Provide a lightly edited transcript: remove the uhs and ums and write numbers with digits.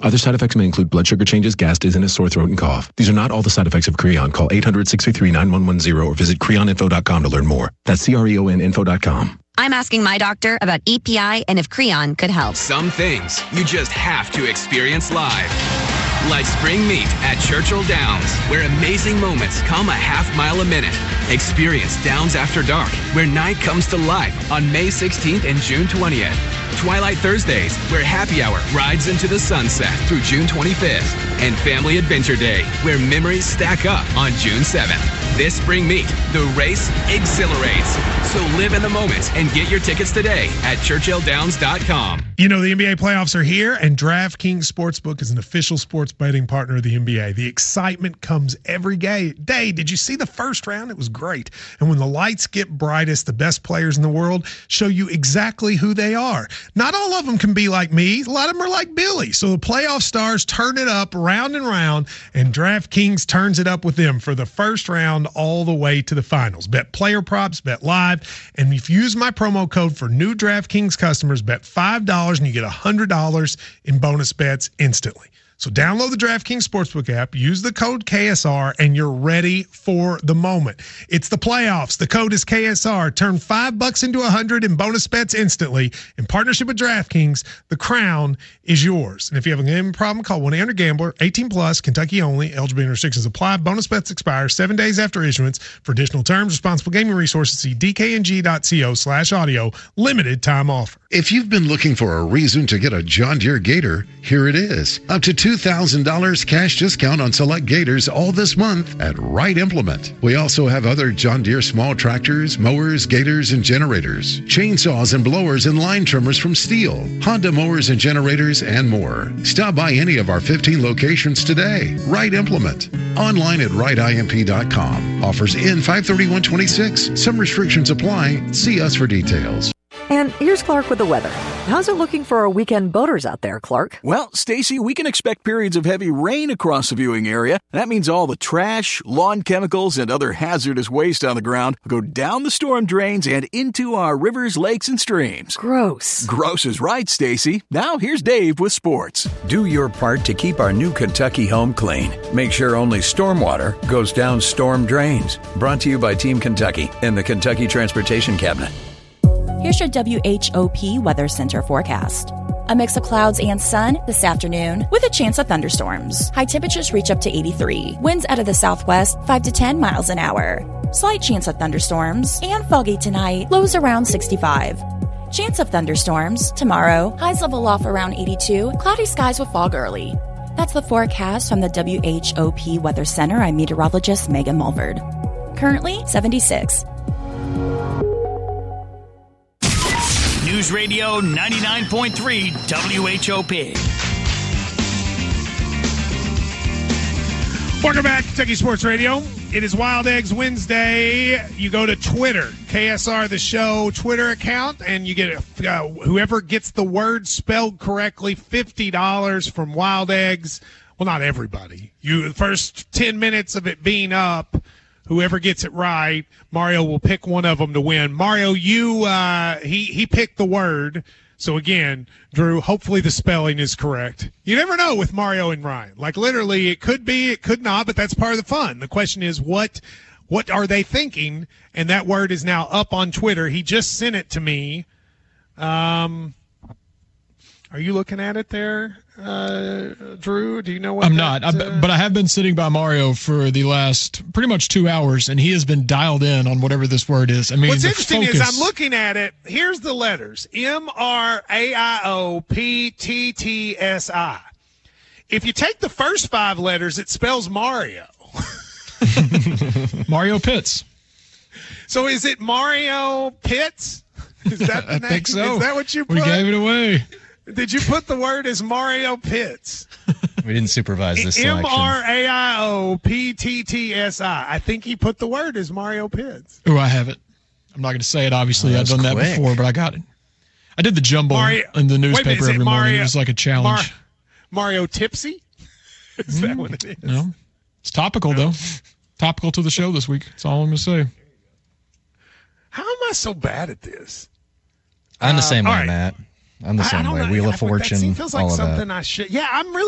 Other side effects may include blood sugar changes, gas, dizziness, sore throat, and cough. These are not all the side effects of Creon. Call 800-633-9110 or visit creoninfo.com to learn more. That's CREONinfo.com. I'm asking my doctor about EPI and if Creon could help. Some things you just have to experience live. Like spring meet at Churchill Downs, where amazing moments come a half mile a minute. Experience Downs After Dark, where night comes to life on May 16th and June 20th. Twilight Thursdays, where happy hour rides into the sunset through June 25th. And Family Adventure Day, where memories stack up on June 7th. This spring meet, the race exhilarates. So live in the moment and get your tickets today at ChurchillDowns.com. You know, the NBA playoffs are here, and DraftKings Sportsbook is an official sports betting partner of the NBA. The excitement comes every day. Did you see the first round? It was great. And when the lights get brightest, the best players in the world show you exactly who they are. Not all of them can be like me. A lot of them are like Billy. So the playoff stars turn it up round and round, and DraftKings turns it up with them for the first round all the way to the finals. Bet player props, bet live, and if you use my promo code for new DraftKings customers, bet $5 and you get $100 in bonus bets instantly. So download the DraftKings Sportsbook app, use the code KSR, and you're ready for the moment. It's the playoffs. The code is KSR. Turn $5 into $100 in bonus bets instantly. In partnership with DraftKings, the crown is yours. And if you have a gambling problem, call 1-800-GAMBLER, 18+, Kentucky only. Eligibility and restrictions apply. Bonus bets expire 7 days after issuance. For additional terms, responsible gaming resources, see dkng.co/audio. Limited time offer. If you've been looking for a reason to get a John Deere Gator, here it is. Up to $2,000 cash discount on select Gators all this month at Wright Implement. We also have other John Deere small tractors, mowers, Gators, and generators, chainsaws and blowers and line trimmers from Steel, Honda mowers and generators, and more. Stop by any of our 15 locations today. Wright Implement. Online at wrightimp.com. Offers in 5/31/26. Some restrictions apply. See us for details. And here's Clark with the weather. How's it looking for our weekend boaters out there, Clark? Well, Stacy, we can expect periods of heavy rain across the viewing area. That means all the trash, lawn chemicals, and other hazardous waste on the ground will go down the storm drains and into our rivers, lakes, and streams. Gross. Gross is right, Stacy. Now here's Dave with sports. Do your part to keep our new Kentucky home clean. Make sure only stormwater goes down storm drains. Brought to you by Team Kentucky and the Kentucky Transportation Cabinet. Here's your WHOP Weather Center forecast. A mix of clouds and sun this afternoon with a chance of thunderstorms. High temperatures reach up to 83. Winds out of the southwest 5 to 10 miles an hour. Slight chance of thunderstorms and foggy tonight. Lows around 65. Chance of thunderstorms tomorrow. Highs level off around 82. Cloudy skies with fog early. That's the forecast from the WHOP Weather Center. I'm meteorologist Megan Mulverd. Currently 76. News Radio 99.3 WHOP. Welcome back to Kentucky Sports Radio. It is Wild Eggs Wednesday. You go to Twitter, KSR The Show Twitter account, and you get whoever gets the word spelled correctly, $50 from Wild Eggs. Well, not everybody. The first 10 minutes of it being up, whoever gets it right, Mario will pick one of them to win. Mario, he picked the word. So again, Drew, hopefully the spelling is correct. You never know with Mario and Ryan. Like literally, it could be, it could not, but that's part of the fun. The question is, what are they thinking? And that word is now up on Twitter. He just sent it to me. Are you looking at it there, Drew? Do you know what? I'm not, but I have been sitting by Mario for the last pretty much 2 hours, and he has been dialed in on whatever this word is. I mean, what's interesting is I'm looking at it. Here's the letters: MRAIOPTTSI. If you take the first 5 letters, it spells Mario. Mario Pitts. So is it Mario Pitts? Is that the name? I think so. Is that what you put? We gave it away. Did you put the word as Mario Pitts? We didn't supervise this selection. MRAIOPTTSI. I think he put the word as Mario Pitts. Oh, I have it. I'm not going to say it, obviously. I've done that before, but I got it. I did the jumble in the newspaper every morning. It was like a challenge. Mario Tipsy? Is that what it is? No. It's topical, though. Topical to the show this week. That's all I'm going to say. How am I so bad at this? I'm the same way, Matt. I'm the same way. Wheel of Fortune, feels like all of something that. I should. Yeah, I'm really